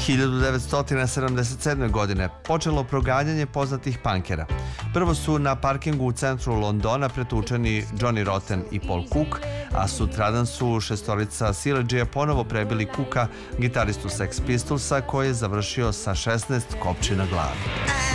1977. godine počelo proganjanje poznatih punkera. Prvo su na parkingu u centru Londona pretučeni Johnny Rotten i Paul Cook, a sutradan su šestorica siledžija ponovo prebili Cooka, gitaristu Sex Pistolsa, koji je završio sa 16 kopči na glavi.